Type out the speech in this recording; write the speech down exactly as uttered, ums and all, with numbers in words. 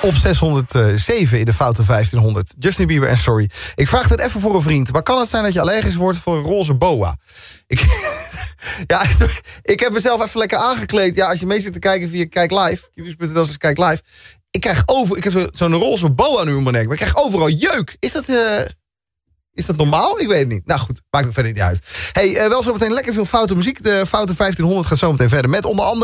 op zeshonderdzeven in de foute vijftienhonderd. Justin Bieber en Sorry. Ik vraag het even voor een vriend. Maar kan het zijn dat je allergisch wordt voor een roze boa? Ik, ja, sorry, ik heb mezelf even lekker aangekleed. Ja, als je mee zit te kijken via Kijk Live. Kijk Kijk Live. Ik krijg over... Ik heb zo, zo'n roze boa nu in mijn nek. Maar ik krijg overal jeuk. Is dat... Uh, Is dat normaal? Ik weet het niet. Nou goed, maakt me verder niet uit. Hey, uh, wel zo meteen lekker veel foute muziek. De foute vijftienhonderd gaat zo meteen verder met onder andere...